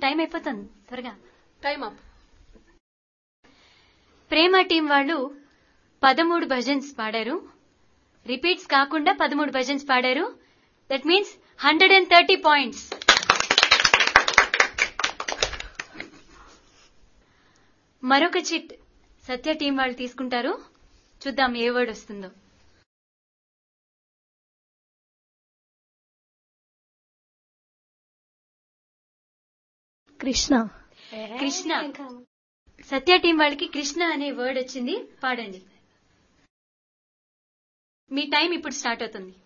Time అయిపోతుంది త్వరగా. Time up. ప్రేమ team వాళ్ళు 13 భజన్స్ పాడారు. రిపీట్స్ కాకుండా 13 భజన్స్ పాడారు. That means 130 points. మరొక చిట్ సత్య టీం వాళ్ళు తీసుకుంటారు. చూద్దాం ఏ వర్డ్ వస్తుందో. కృష్ణ. కృష్ణ. సత్య టీం వాళ్ళకి కృష్ణ అనే వర్డ్ వచ్చింది. పాడండి. మీ టైం ఇప్పుడు స్టార్ట్ అవుతుంది.